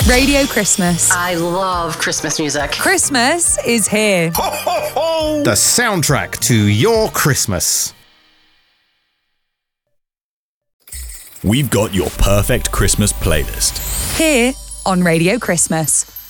Radio Christmas. I love Christmas music. Christmas is here. Ho, ho, ho! The soundtrack to your Christmas. We've got your perfect Christmas playlist. Here on Radio Christmas.